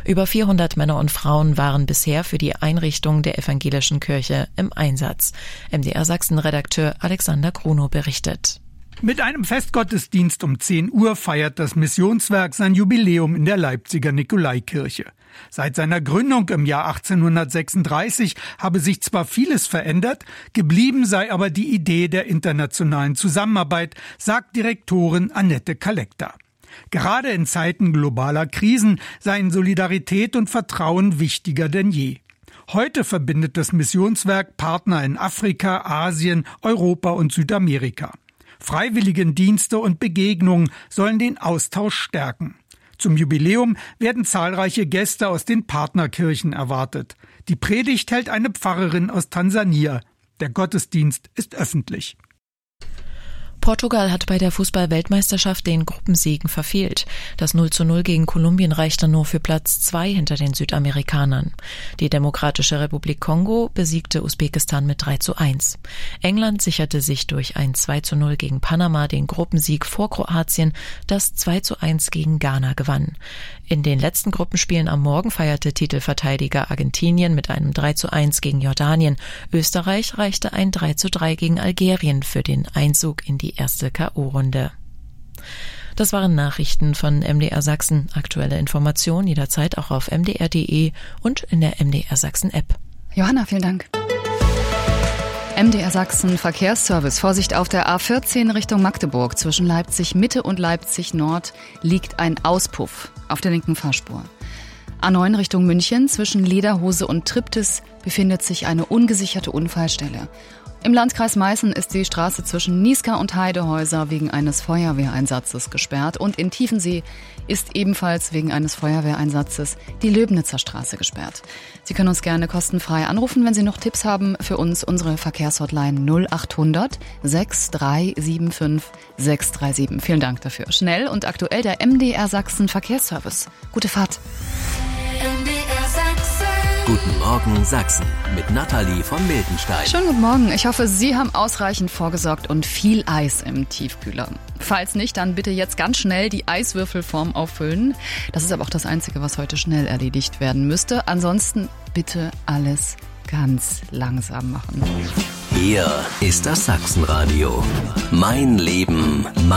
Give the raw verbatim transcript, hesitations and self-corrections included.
Über vierhundert Männer und Frauen waren bisher für die Einrichtung der evangelischen Kirche im Einsatz. M D R Sachsen-Redakteur Alexander Grunow berichtet. Mit einem Festgottesdienst um zehn Uhr feiert das Missionswerk sein Jubiläum in der Leipziger Nikolaikirche. Seit seiner Gründung im Jahr achtzehnhundertsechsunddreißig habe sich zwar vieles verändert, geblieben sei aber die Idee der internationalen Zusammenarbeit, sagt Direktorin Annette Kalekta. Gerade in Zeiten globaler Krisen seien Solidarität und Vertrauen wichtiger denn je. Heute verbindet das Missionswerk Partner in Afrika, Asien, Europa und Südamerika. Freiwilligendienste und Begegnungen sollen den Austausch stärken. Zum Jubiläum werden zahlreiche Gäste aus den Partnerkirchen erwartet. Die Predigt hält eine Pfarrerin aus Tansania. Der Gottesdienst ist öffentlich. Portugal hat bei der Fußball-Weltmeisterschaft den Gruppensiegen verfehlt. Das null zu null gegen Kolumbien reichte nur für Platz zwei hinter den Südamerikanern. Die Demokratische Republik Kongo besiegte Usbekistan mit drei zu eins. England sicherte sich durch ein zwei zu null gegen Panama den Gruppensieg vor Kroatien, das zwei zu eins gegen Ghana gewann. In den letzten Gruppenspielen am Morgen feierte Titelverteidiger Argentinien mit einem drei zu eins gegen Jordanien. Österreich reichte ein drei zu drei gegen Algerien für den Einzug in die erste K O-Runde. Das waren Nachrichten von M D R Sachsen. Aktuelle Informationen jederzeit auch auf m d r punkt d e und in der M D R Sachsen App. Johanna, vielen Dank. M D R Sachsen Verkehrsservice. Vorsicht auf der A vierzehn Richtung Magdeburg. Zwischen Leipzig Mitte und Leipzig Nord liegt ein Auspuff auf der linken Fahrspur. A neun Richtung München. Zwischen Lederhose und Triptis befindet sich eine ungesicherte Unfallstelle. Im Landkreis Meißen ist die Straße zwischen Nieská und Heidehäuser wegen eines Feuerwehreinsatzes gesperrt. Und in Tiefensee ist ebenfalls wegen eines Feuerwehreinsatzes die Löbnitzer Straße gesperrt. Sie können uns gerne kostenfrei anrufen, wenn Sie noch Tipps haben für uns. Unsere Verkehrshotline null acht hundert sechs drei sieben fünf sechs drei sieben. Vielen Dank dafür. Schnell und aktuell der M D R Sachsen Verkehrsservice. Gute Fahrt. M D R Sachsen. Guten Morgen Sachsen mit Nathalie von Miltenstein. Schönen guten Morgen. Ich hoffe, Sie haben ausreichend vorgesorgt und viel Eis im Tiefkühler. Falls nicht, dann bitte jetzt ganz schnell die Eiswürfelform auffüllen. Das ist aber auch das Einzige, was heute schnell erledigt werden müsste. Ansonsten bitte alles ganz langsam machen. Hier ist das Sachsenradio. Mein Leben.